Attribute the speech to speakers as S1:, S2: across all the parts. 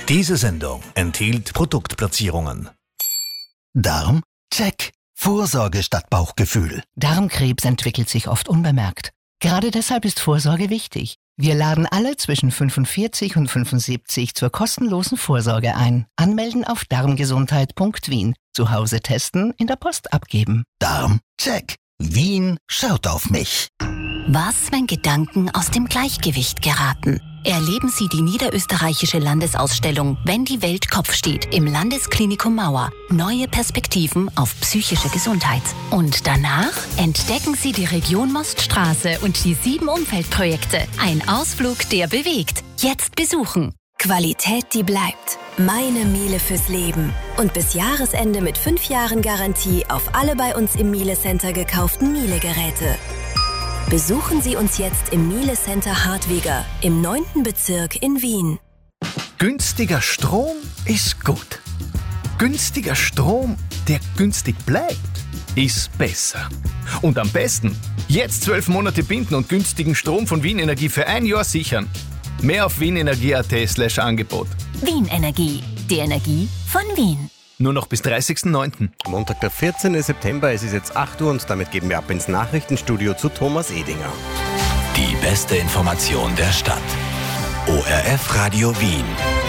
S1: Diese Sendung enthielt Produktplatzierungen.
S2: Darm? Check. Vorsorge statt Bauchgefühl.
S3: Darmkrebs entwickelt sich oft unbemerkt. Gerade deshalb ist Vorsorge wichtig. Wir laden alle zwischen 45 und 75 zur kostenlosen Vorsorge ein. Anmelden auf darmgesundheit.wien. Zu Hause testen, in der Post abgeben.
S2: Darm? Check. Wien schaut auf mich.
S4: Was, wenn Gedanken aus dem Gleichgewicht geraten? Erleben Sie die niederösterreichische Landesausstellung Wenn die Welt Kopf steht im Landesklinikum Mauer. Neue Perspektiven auf psychische Gesundheit. Und danach entdecken Sie die Region Moststraße und die 7 Umfeldprojekte. Ein Ausflug, der bewegt. Jetzt besuchen.
S5: Qualität, die bleibt. Meine Miele fürs Leben. Und bis Jahresende mit 5 Jahren Garantie auf alle bei uns im Miele Center gekauften Miele-Geräte. Besuchen Sie uns jetzt im Miele Center Hartwiger im 9. Bezirk in Wien.
S1: Günstiger Strom ist gut. Günstiger Strom, der günstig bleibt, ist besser. Und am besten, jetzt 12 Monate binden und günstigen Strom von Wien Energie für 1 Jahr sichern. Mehr auf wienenergie.at/Angebot.
S4: Wien Energie. Die Energie von Wien.
S1: Nur noch bis 30.09.
S6: Montag, der 14. September, es ist jetzt 8 Uhr und damit geben wir ab ins Nachrichtenstudio zu Thomas Edinger.
S7: Die beste Information der Stadt. ORF Radio Wien.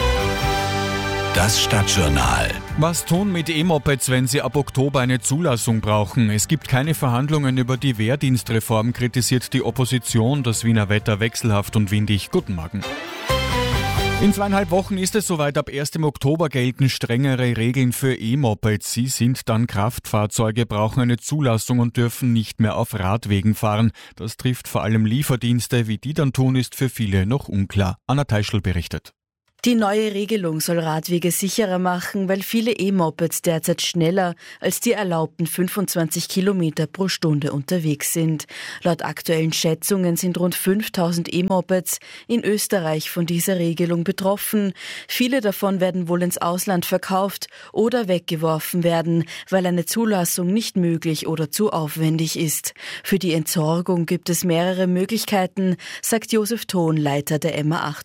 S7: Das Stadtjournal.
S8: Was tun mit E-Mopeds, wenn sie ab Oktober eine Zulassung brauchen? Es gibt keine Verhandlungen über die Wehrdienstreform, kritisiert die Opposition. Das Wiener Wetter wechselhaft und windig. Guten Morgen. In 2,5 Wochen ist es soweit. Ab 1. Oktober gelten strengere Regeln für E-Mopeds. Sie sind dann Kraftfahrzeuge, brauchen eine Zulassung und dürfen nicht mehr auf Radwegen fahren. Das trifft vor allem Lieferdienste. Wie die dann tun, ist für viele noch unklar. Anna Teischl berichtet.
S9: Die neue Regelung soll Radwege sicherer machen, weil viele E-Mopeds derzeit schneller als die erlaubten 25 Kilometer pro Stunde unterwegs sind. Laut aktuellen Schätzungen sind rund 5000 E-Mopeds in Österreich von dieser Regelung betroffen. Viele davon werden wohl ins Ausland verkauft oder weggeworfen werden, weil eine Zulassung nicht möglich oder zu aufwendig ist. Für die Entsorgung gibt es mehrere Möglichkeiten, sagt Josef Thon, Leiter der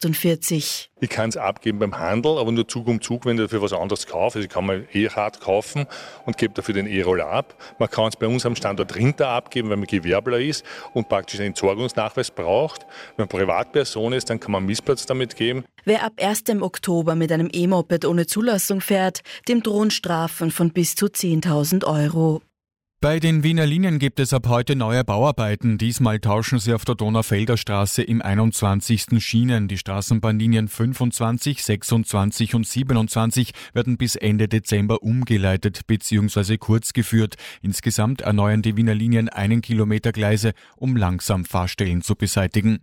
S9: MA48.
S10: Ich kann es abgeben beim Handel, aber nur Zug um Zug, wenn ich dafür was anderes kaufe. Also ich kann mal E-Rad kaufen und gebe dafür den E-Roller ab. Man kann es bei uns am Standort Rinter abgeben, weil man Gewerbler ist und praktisch einen Entsorgungsnachweis braucht. Wenn man Privatperson ist, dann kann man einen Missplatz damit geben.
S9: Wer ab 1. Oktober mit einem E-Moped ohne Zulassung fährt, dem drohen Strafen von bis zu 10.000 Euro.
S8: Bei den Wiener Linien gibt es ab heute neue Bauarbeiten. Diesmal tauschen sie auf der Donaufelder Straße im 21. Schienen. Die Straßenbahnlinien 25, 26 und 27 werden bis Ende Dezember umgeleitet bzw. kurzgeführt. Insgesamt erneuern die Wiener Linien 1 Kilometer Gleise, um langsam Fahrstellen zu beseitigen.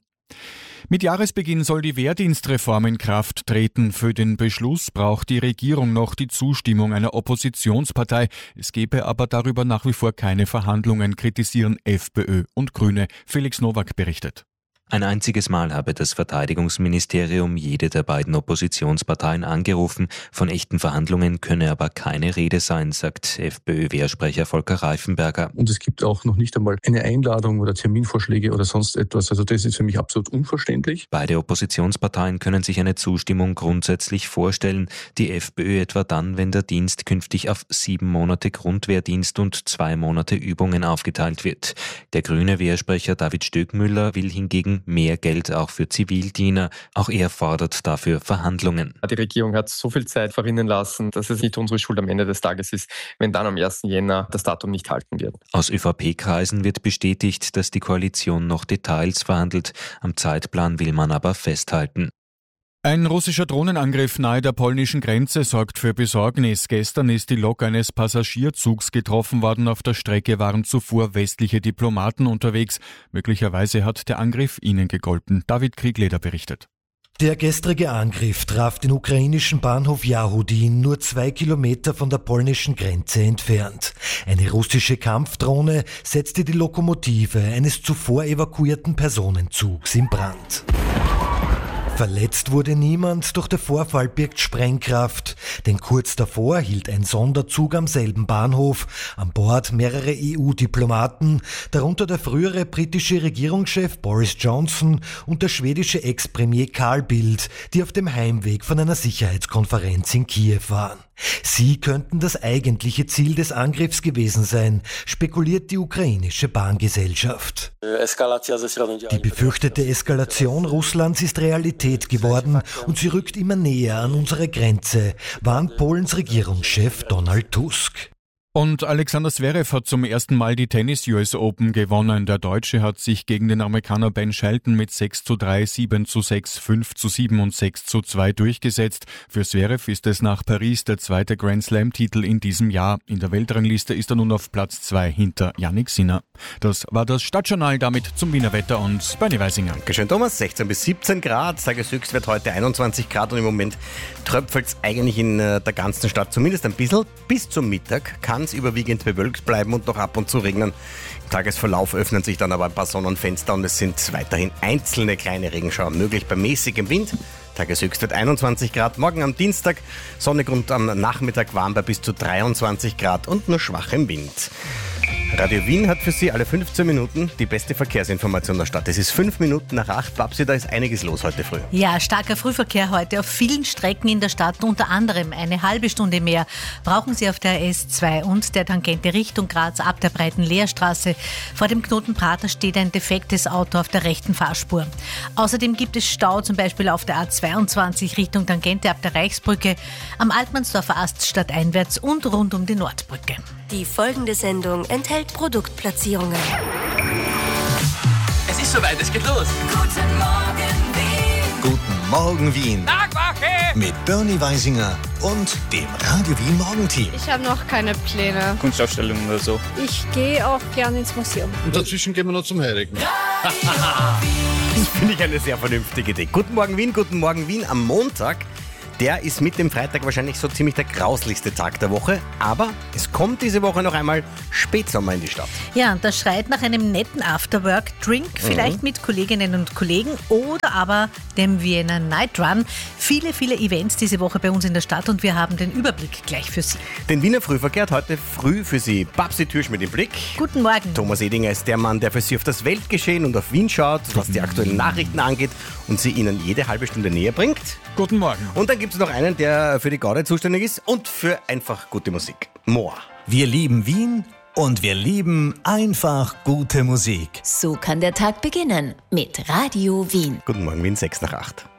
S8: Mit Jahresbeginn soll die Wehrdienstreform in Kraft treten. Für den Beschluss braucht die Regierung noch die Zustimmung einer Oppositionspartei. Es gebe aber darüber nach wie vor keine Verhandlungen, kritisieren FPÖ und Grüne. Felix Nowak berichtet.
S11: Ein einziges Mal habe das Verteidigungsministerium jede der beiden Oppositionsparteien angerufen. Von echten Verhandlungen könne aber keine Rede sein, sagt FPÖ-Wehrsprecher Volker Reifenberger.
S12: Und es gibt auch noch nicht einmal eine Einladung oder Terminvorschläge oder sonst etwas. Also das ist für mich absolut unverständlich.
S11: Beide Oppositionsparteien können sich eine Zustimmung grundsätzlich vorstellen. Die FPÖ etwa dann, wenn der Dienst künftig auf 7 Monate Grundwehrdienst und 2 Monate Übungen aufgeteilt wird. Der grüne Wehrsprecher David Stöckmüller will hingegen mehr Geld auch für Zivildiener. Auch er fordert dafür Verhandlungen.
S13: Die Regierung hat so viel Zeit verrinnen lassen, dass es nicht unsere Schuld am Ende des Tages ist, wenn dann am 1. Jänner das Datum nicht halten wird.
S11: Aus ÖVP-Kreisen wird bestätigt, dass die Koalition noch Details verhandelt. Am Zeitplan will man aber festhalten.
S8: Ein russischer Drohnenangriff nahe der polnischen Grenze sorgt für Besorgnis. Gestern ist die Lok eines Passagierzugs getroffen worden. Auf der Strecke waren zuvor westliche Diplomaten unterwegs. Möglicherweise hat der Angriff ihnen gegolten. David Kriegleder berichtet.
S14: Der gestrige Angriff traf den ukrainischen Bahnhof Jahudin, nur 2 Kilometer von der polnischen Grenze entfernt. Eine russische Kampfdrohne setzte die Lokomotive eines zuvor evakuierten Personenzugs in Brand. Verletzt wurde niemand, doch der Vorfall birgt Sprengkraft. Denn kurz davor hielt ein Sonderzug am selben Bahnhof. An Bord mehrere EU-Diplomaten, darunter der frühere britische Regierungschef Boris Johnson und der schwedische Ex-Premier Carl Bildt, die auf dem Heimweg von einer Sicherheitskonferenz in Kiew waren. Sie könnten das eigentliche Ziel des Angriffs gewesen sein, spekuliert die ukrainische Bahngesellschaft. Die befürchtete Eskalation Russlands ist Realität geworden und sie rückt immer näher an unsere Grenze, warnt Polens Regierungschef Donald Tusk.
S8: Und Alexander Zverev hat zum ersten Mal die Tennis-US Open gewonnen. Der Deutsche hat sich gegen den Amerikaner Ben Shelton mit 6:3, 7:6, 5:7 und 6:2 durchgesetzt. Für Zverev ist es nach Paris der zweite Grand-Slam-Titel in diesem Jahr. In der Weltrangliste ist er nun auf Platz 2 hinter Jannik Sinner. Das war das Stadtjournal, damit zum Wiener Wetter und Bernie Weisinger.
S6: Dankeschön, Thomas. 16 bis 17 Grad. Tageshöchstwert heute 21 Grad und im Moment tröpfelt es eigentlich in der ganzen Stadt zumindest ein bisschen. Bis zum Mittag kann es überwiegend bewölkt bleiben und noch ab und zu regnen. Im Tagesverlauf öffnen sich dann aber ein paar Sonnenfenster und es sind weiterhin einzelne kleine Regenschauer möglich bei mäßigem Wind. Tageshöchstwert 21 Grad. Morgen am Dienstag sonnig und am Nachmittag warm bei bis zu 23 Grad und nur schwachem Wind. Radio Wien hat für Sie alle 15 Minuten die beste Verkehrsinformation der Stadt. Es ist 5 Minuten nach 8. Babsi, da ist einiges los heute früh.
S15: Ja, starker Frühverkehr heute auf vielen Strecken in der Stadt. Unter anderem eine halbe Stunde mehr brauchen Sie auf der S2 und der Tangente Richtung Graz ab der breiten Lehrstraße. Vor dem Knoten Prater steht ein defektes Auto auf der rechten Fahrspur. Außerdem gibt es Stau, zum Beispiel auf der A22 Richtung Tangente ab der Reichsbrücke, am Altmannsdorfer Ast stadteinwärts und rund um die Nordbrücke.
S5: Die folgende Sendung enthält Produktplatzierungen.
S16: Es ist soweit, es geht los.
S5: Guten Morgen, Wien.
S2: Guten Morgen, Wien.
S16: Tagwache!
S2: Mit Bernie Weisinger und dem Radio Wien Morgenteam.
S17: Ich habe noch keine Pläne.
S13: Kunstausstellungen oder so.
S17: Ich gehe auch gerne ins Museum.
S18: Und dazwischen gehen wir noch zum Heiligen.
S6: Das finde ich eine sehr vernünftige Idee. Guten Morgen, Wien am Montag. Der ist mit dem Freitag wahrscheinlich so ziemlich der grauslichste Tag der Woche. Aber es kommt diese Woche noch einmal Spätsommer in die Stadt.
S15: Ja, und das schreit nach einem netten Afterwork-Drink, vielleicht mit Kolleginnen und Kollegen oder aber dem Vienna Night Run. Viele, viele Events diese Woche bei uns in der Stadt und wir haben den Überblick gleich für Sie.
S6: Den Wiener Frühverkehr hat heute früh für Sie Babsi Türsch mit dem Blick.
S15: Guten Morgen.
S6: Thomas Edinger ist der Mann, der für Sie auf das Weltgeschehen und auf Wien schaut, was die aktuellen Nachrichten angeht und sie Ihnen jede halbe Stunde näher bringt.
S8: Guten Morgen.
S6: Und dann gibt es noch einen, der für die Gaude zuständig ist und für einfach gute Musik. Moa.
S2: Wir lieben Wien und wir lieben einfach gute Musik.
S4: So kann der Tag beginnen mit Radio Wien.
S6: Guten Morgen, Wien, 6 nach 8.